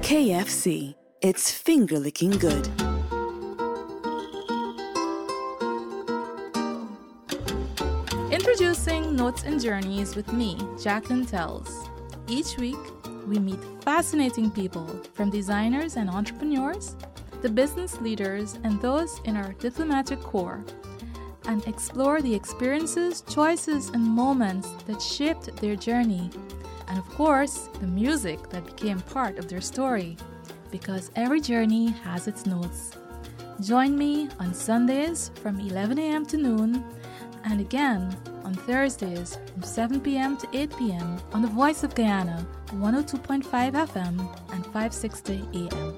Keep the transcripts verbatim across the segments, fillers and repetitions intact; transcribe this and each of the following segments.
K F C. It's finger-licking good. Introducing Notes and Journeys with me, Jacqueline Tells. Each week, we meet fascinating people, from designers and entrepreneurs, to business leaders and those in our diplomatic corps, and explore the experiences, choices, and moments that shaped their journey, and of course, the music that became part of their story, because every journey has its notes. Join me on Sundays from eleven a.m. to noon, and again on Thursdays from seven p.m. to eight p.m. on the Voice of Guyana, one oh two point five F M and five sixty A M.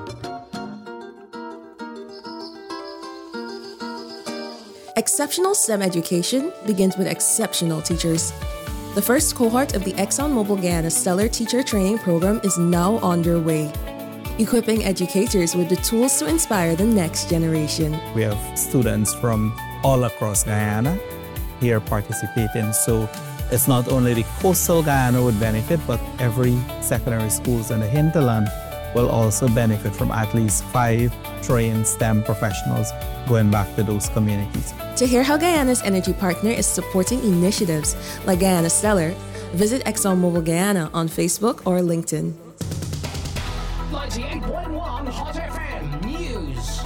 Exceptional STEM education begins with exceptional teachers. The first cohort of the ExxonMobil Guyana Stellar Teacher Training Program is now underway, equipping educators with the tools to inspire the next generation. We have students from all across Guyana here participating, so it's not only the coastal Guyana would benefit, but every secondary schools in the hinterland will also benefit from at least five trained STEM professionals going back to those communities. To hear how Guyana's energy partner is supporting initiatives like Guyana Stellar, visit ExxonMobil Guyana on Facebook or LinkedIn. ninety-eight point one Hot F M News.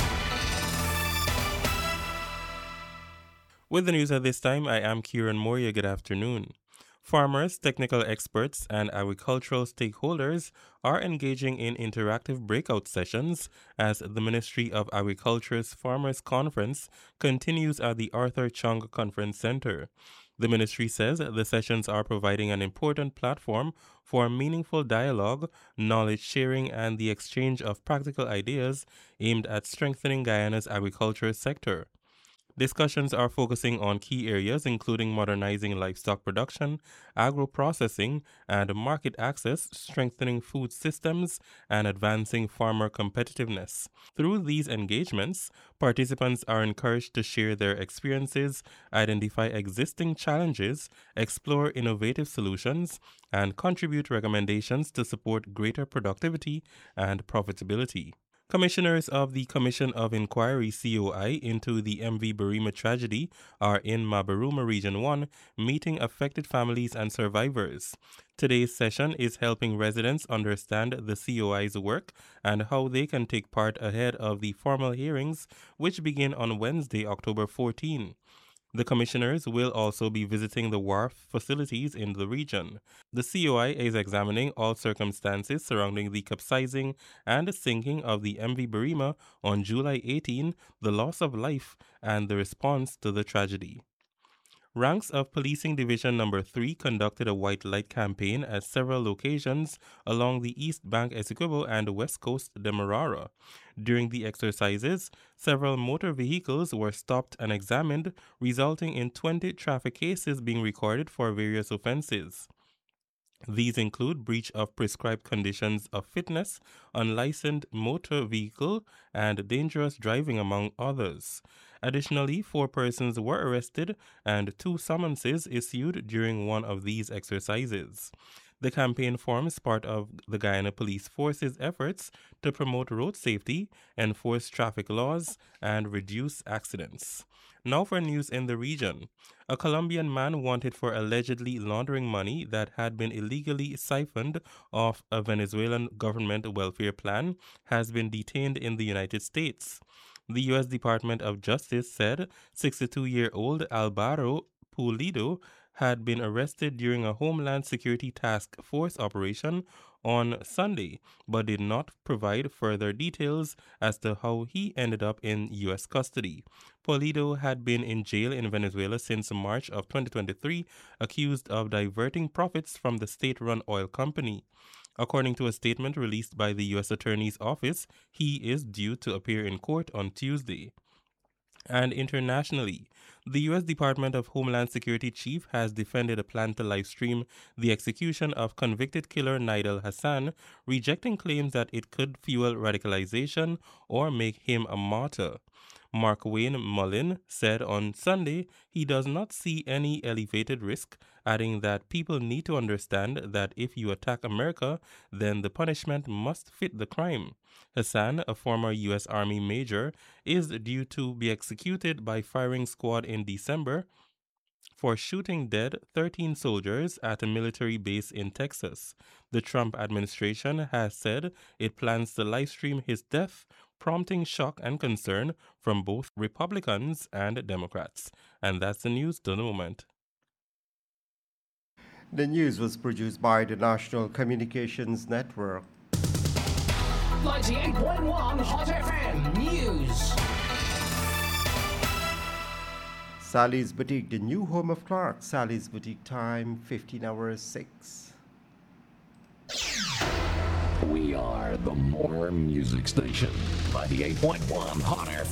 With the news at this time, I am Kieran Moria. Good afternoon. Farmers, technical experts, and agricultural stakeholders are engaging in interactive breakout sessions as the Ministry of Agriculture's Farmers Conference continues at the Arthur Chung Conference Center. The ministry says the sessions are providing an important platform for meaningful dialogue, knowledge sharing, and the exchange of practical ideas aimed at strengthening Guyana's agriculture sector. Discussions are focusing on key areas including modernizing livestock production, agro-processing, and market access, strengthening food systems, and advancing farmer competitiveness. Through these engagements, participants are encouraged to share their experiences, identify existing challenges, explore innovative solutions, and contribute recommendations to support greater productivity and profitability. Commissioners of the Commission of Inquiry C O I into the M V Barima tragedy are in Mabaruma Region one, meeting affected families and survivors. Today's session is helping residents understand the C O I's work and how they can take part ahead of the formal hearings, which begin on Wednesday, October fourteenth. The commissioners will also be visiting the wharf facilities in the region. The C O I is examining all circumstances surrounding the capsizing and sinking of the M V Barima on July eighteenth, the loss of life, and the response to the tragedy. Ranks of Policing Division Number three conducted a white light campaign at several locations along the East Bank Essequibo and West Coast Demerara. During the exercises, several motor vehicles were stopped and examined, resulting in twenty traffic cases being recorded for various offenses. These include breach of prescribed conditions of fitness, unlicensed motor vehicle, and dangerous driving, among others. Additionally, four persons were arrested and two summonses issued during one of these exercises. The campaign forms part of the Guyana Police Force's efforts to promote road safety, enforce traffic laws, and reduce accidents. Now for news in the region. A Colombian man wanted for allegedly laundering money that had been illegally siphoned off a Venezuelan government welfare plan has been detained in the United States. The U S Department of Justice said sixty-two-year-old Alvaro Pulido had been arrested during a Homeland Security Task Force operation on Sunday, but did not provide further details as to how he ended up in U S custody. Pulido had been in jail in Venezuela since March of twenty twenty-three, accused of diverting profits from the state-run oil company. According to a statement released by the U S Attorney's Office, he is due to appear in court on Tuesday. And internationally, the U S Department of Homeland Security chief has defended a plan to livestream the execution of convicted killer Nidal Hassan, rejecting claims that it could fuel radicalization or make him a martyr. Mark-Wayne Mullin said on Sunday he does not see any elevated risk, adding that people need to understand that if you attack America, then the punishment must fit the crime. Hassan, a former U S Army major, is due to be executed by firing squad in December for shooting dead thirteen soldiers at a military base in Texas. The Trump administration has said it plans to livestream his death, prompting shock and concern from both Republicans and Democrats. And that's the news to the moment. The news was produced by the National Communications Network. ninety-eight point one Hot F M News. Sally's Boutique, the new home of Clark. Sally's Boutique time, fifteen hours six. We are the More Music Station, ninety-eight point one Hot F M.